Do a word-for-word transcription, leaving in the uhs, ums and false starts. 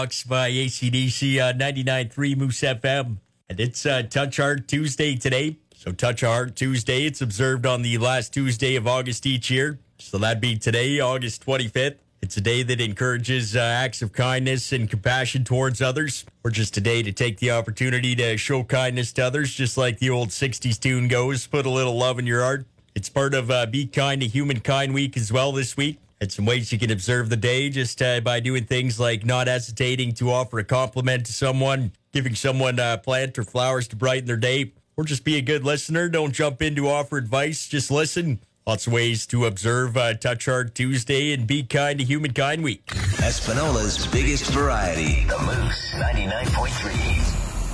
By A C D C on ninety-nine point three Moose F M. And it's uh, Touch Heart Tuesday today. So Touch Heart Tuesday, it's observed on the last Tuesday of August each year. So that'd be today, August twenty-fifth. It's a day that encourages uh, acts of kindness and compassion towards others. Or just a day to take the opportunity to show kindness to others, just like the old sixties tune goes, put a little love in your heart. It's part of uh, Be Kind to Humankind Week as well this week. And some ways you can observe the day just uh, by doing things like not hesitating to offer a compliment to someone, giving someone a plant or flowers to brighten their day, or just be a good listener. Don't jump in to offer advice, just listen. Lots of ways to observe uh, Touch Heart Tuesday and Be Kind to Humankind Week. Espinola's biggest variety. The Moose ninety-nine point three.